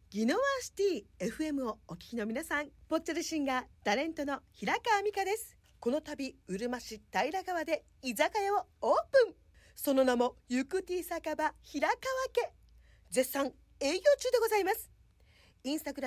ギノワシティ FM をお聞きの皆さん、ぽっちゃりシンガータレントの平川美香です。この度うるま市平川で居酒屋をオープン。その名もユクティ酒場平川家。絶賛営業中でございます。インスタグラム